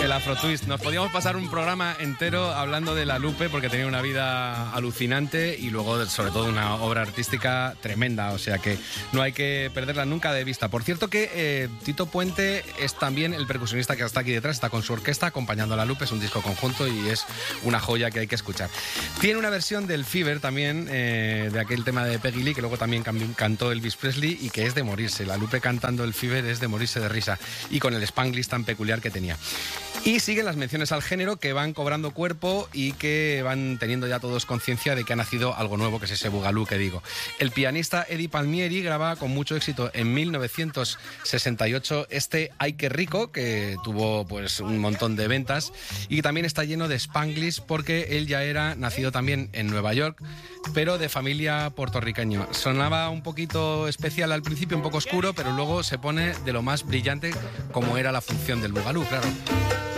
El Afrotwist. Nos podíamos pasar un programa entero hablando de La Lupe porque tenía una vida alucinante y luego, sobre todo, una obra artística tremenda. O sea que no hay que perderla nunca de vista. Por cierto que Tito Puente es también el percusionista que está aquí detrás, está con su orquesta acompañando a La Lupe. Es un disco conjunto y es una joya que hay que escuchar. Tiene una versión del Fever también, de aquel tema de Peggy Lee, que luego también cantó Elvis Presley y que es de morirse. La Lupe cantando el Fever es de morirse de risa y con el Spanglish tan peculiar que tenía. Y siguen las menciones al género que van cobrando cuerpo y que van teniendo ya todos conciencia de que ha nacido algo nuevo, que es ese bugalú que digo. El pianista Eddie Palmieri graba con mucho éxito en 1968 este Ay qué rico, que tuvo pues un montón de ventas y también está lleno de Spanglish porque él ya era nacido también en Nueva York, pero de familia puertorriqueña. Sonaba un poquito especial al principio, un poco oscuro, pero luego se pone de lo más brillante como era la función del bugalú, claro.